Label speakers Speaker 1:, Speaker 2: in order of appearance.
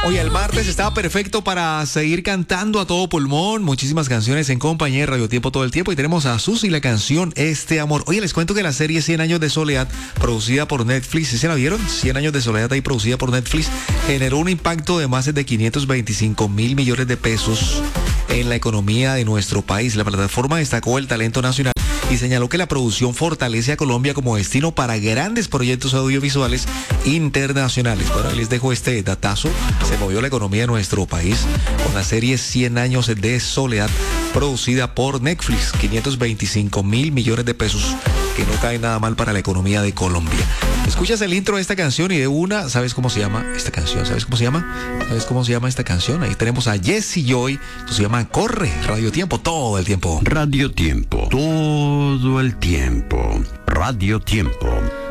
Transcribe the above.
Speaker 1: Hoy el martes estaba perfecto para seguir cantando a todo pulmón. Muchísimas canciones en compañía de Radio Tiempo todo el tiempo. Y tenemos a Susi la canción Este Amor. Oye, les cuento que la serie 100 años de soledad, producida por Netflix, ¿sí se la vieron? 100 años de soledad ahí producida por Netflix, generó un impacto de más de 525 mil millones de pesos en la economía de nuestro país. La plataforma destacó el talento nacional y señaló que la producción fortalece a Colombia como destino para grandes proyectos audiovisuales internacionales. Bueno, les dejo este datazo. Se movió la economía de nuestro país con la serie 100 años de soledad, producida por Netflix. 525 mil millones de pesos, que no cae nada mal para la economía de Colombia. Escuchas el intro de esta canción y de una, ¿sabes cómo se llama esta canción? ¿Sabes cómo se llama? ¿Sabes cómo se llama esta canción? Ahí tenemos a Jesse Joy. Esto se llama Corre. Radio Tiempo todo el tiempo.
Speaker 2: Radio Tiempo todo el tiempo. Radio Tiempo.